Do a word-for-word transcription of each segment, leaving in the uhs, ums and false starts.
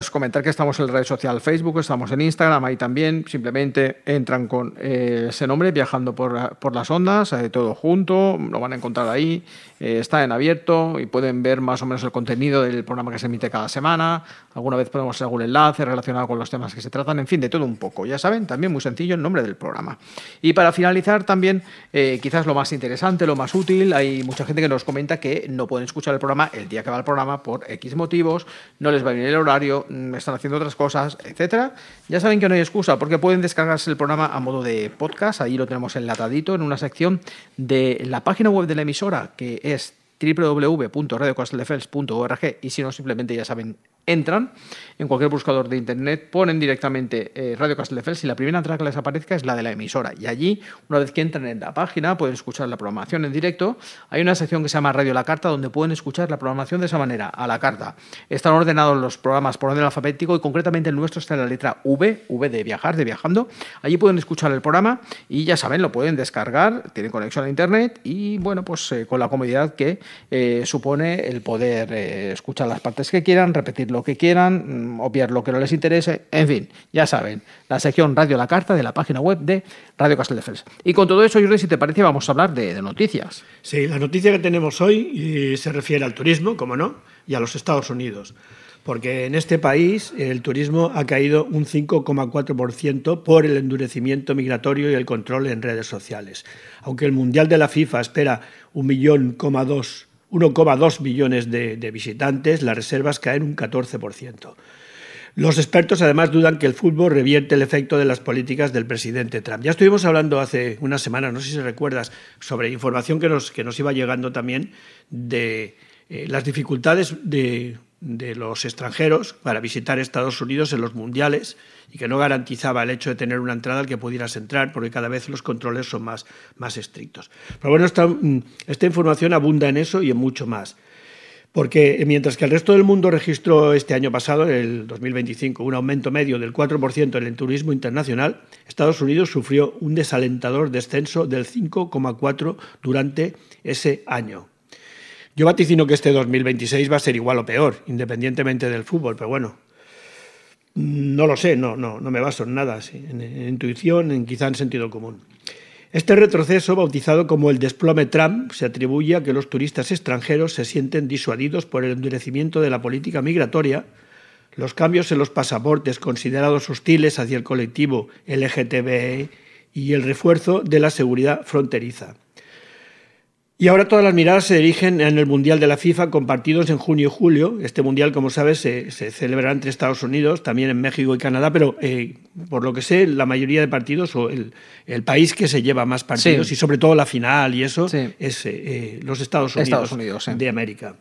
pues comentar que estamos en la red social Facebook, estamos en Instagram, ahí también. Simplemente entran con eh, ese nombre, Viajando por, por las Ondas, eh, todo junto, lo van a encontrar ahí. Eh, está en abierto y pueden ver más o menos el contenido del programa que se emite cada semana. Alguna vez ponemos algún enlace relacionado con los temas que se tratan, en fin, de todo un poco. Ya saben, también muy sencillo el nombre del programa. Y para finalizar también, eh, quizás lo más interesante, lo más útil, hay mucha gente que nos comenta que no pueden escuchar el programa el día que va el programa por X motivos, no les va bien el horario, están haciendo otras cosas, etcétera. Ya saben que no hay excusa, porque pueden descargarse el programa a modo de podcast. Ahí lo tenemos enlatadito en una sección de la página web de la emisora, que es doble u doble u doble u punto radio castelldefels punto org, y si no, simplemente ya saben, entran en cualquier buscador de internet, ponen directamente eh, Radio Castelldefels y la primera entrada que les aparezca es la de la emisora, y allí, una vez que entran en la página, pueden escuchar la programación en directo. Hay una sección que se llama Radio a la Carta, donde pueden escuchar la programación de esa manera, a la carta. Están ordenados los programas por orden alfabético, y concretamente el nuestro está en la letra V, V de viajar, de viajando. Allí pueden escuchar el programa y ya saben, lo pueden descargar, tienen conexión a internet y bueno, pues eh, con la comodidad que eh, supone el poder eh, escuchar las partes que quieran, repetir lo que quieran, obviar lo que no les interese, en fin, ya saben, la sección Radio a la Carta de la página web de Radio Castelldefels. Y con todo eso, Jordi, si te parece, vamos a hablar de, de noticias. Sí, la noticia que tenemos hoy se refiere al turismo, como no, y a los Estados Unidos, porque en este país el turismo ha caído un cinco coma cuatro por ciento por el endurecimiento migratorio y el control en redes sociales. Aunque el Mundial de la FIFA espera un millón coma dos uno coma dos millones de, de visitantes, las reservas caen un catorce por ciento. Los expertos además dudan que el fútbol revierte el efecto de las políticas del presidente Trump. Ya estuvimos hablando hace unas semanas, no sé si recuerdas, sobre información que nos, que nos iba llegando también de eh, las dificultades de, de los extranjeros para visitar Estados Unidos en los mundiales, y que no garantizaba el hecho de tener una entrada al que pudieras entrar, porque cada vez los controles son más, más estrictos. Pero bueno, esta, esta información abunda en eso y en mucho más. Porque mientras que el resto del mundo registró este año pasado, el dos mil veinticinco, un aumento medio del cuatro por ciento en el turismo internacional, Estados Unidos sufrió un desalentador descenso del cinco coma cuatro por ciento durante ese año. Yo vaticino que este dos mil veintiséis va a ser igual o peor, independientemente del fútbol, pero bueno, no lo sé, no, no, no me baso en nada, sí, en, en intuición, en quizá en sentido común. Este retroceso, bautizado como el desplome Trump, se atribuye a que los turistas extranjeros se sienten disuadidos por el endurecimiento de la política migratoria, los cambios en los pasaportes considerados hostiles hacia el colectivo L G T B y el refuerzo de la seguridad fronteriza. Y ahora todas las miradas se dirigen en el Mundial de la FIFA, con partidos en junio y julio. Este Mundial, como sabes, se, se celebrará entre Estados Unidos, también en México y Canadá, pero eh, por lo que sé, la mayoría de partidos, o el, el país que se lleva más partidos, sí, y sobre todo la final y eso, sí, es eh, los Estados Unidos, Estados Unidos sí. de América.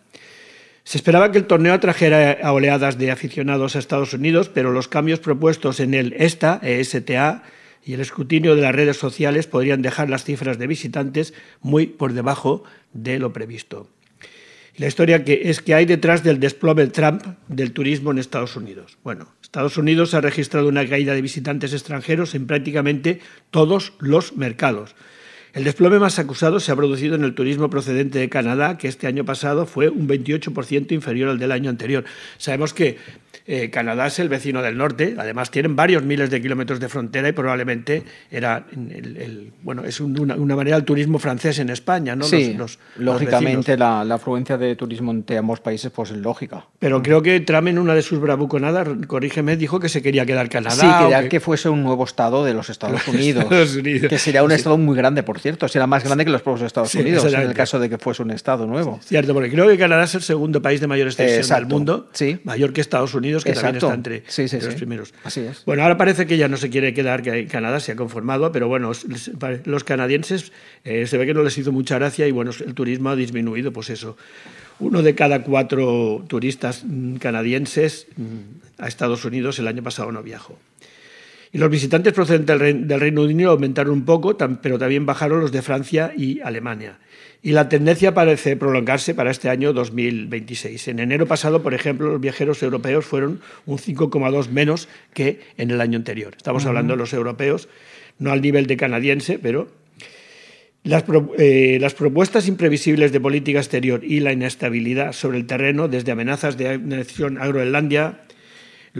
Se esperaba que el torneo atrajera a oleadas de aficionados a Estados Unidos, pero los cambios propuestos en el ESTA, E S T A, y el escrutinio de las redes sociales podrían dejar las cifras de visitantes muy por debajo de lo previsto. Y la historia que es que hay detrás del desplome Trump del turismo en Estados Unidos. Bueno, Estados Unidos ha registrado una caída de visitantes extranjeros en prácticamente todos los mercados. El desplome más acusado se ha producido en el turismo procedente de Canadá, que este año pasado fue un veintiocho por ciento inferior al del año anterior. Sabemos que eh, Canadá es el vecino del norte, además tienen varios miles de kilómetros de frontera y probablemente era el, el, bueno, es una, una manera del turismo francés en España, ¿no? Sí, los, los, lógicamente los la, la afluencia de turismo entre ambos países pues es lógica. Pero creo que Trump en una de sus bravuconadas, corrígeme, dijo que se quería quedar Canadá. Sí, quería que... que fuese un nuevo estado de los Estados Unidos, Estados Unidos. que sería un sí. estado muy grande, por cierto, será más grande que los propios Estados sí, Unidos, en el caso de que fuese un estado nuevo. Cierto, porque creo que Canadá es el segundo país de mayor extensión Exacto. del mundo, sí. mayor que Estados Unidos, que Exacto. también está entre, sí, sí, entre los sí. primeros. Así es. Bueno, ahora parece que ya no se quiere quedar, que Canadá se ha conformado, pero bueno, los canadienses eh, se ve que no les hizo mucha gracia y bueno, el turismo ha disminuido, pues eso. Uno de cada cuatro turistas canadienses a Estados Unidos el año pasado no viajó. Y los visitantes procedentes del Reino Unido aumentaron un poco, pero también bajaron los de Francia y Alemania. Y la tendencia parece prolongarse para este año dos mil veintiséis. En enero pasado, por ejemplo, los viajeros europeos fueron un cinco coma dos menos que en el año anterior. Estamos uh-huh. hablando de los europeos, no al nivel de canadiense, pero las, eh, las propuestas imprevisibles de política exterior y la inestabilidad sobre el terreno, desde amenazas de anexión a Groenlandia,